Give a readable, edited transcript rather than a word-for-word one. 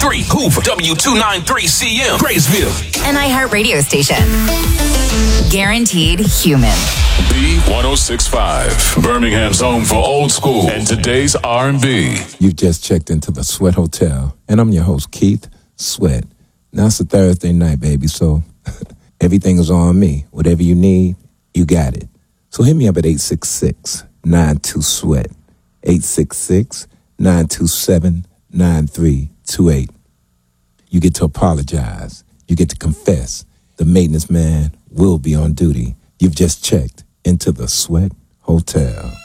102.3 Hoover, W293CM, Graysville. An iHeart radio station. Guaranteed human. B1065, Birmingham's home for old school and today's R&B. You've just checked into the Sweat Hotel, and I'm your host, Keith Sweat. Now it's a Thursday night, baby, so everything is on me. Whatever you need, you got it. So hit me up at 866-92-SWEAT, 866-927-9328. You get to apologize. You get to confess. The maintenance man will be on duty. You've just checked into the Sweat Hotel.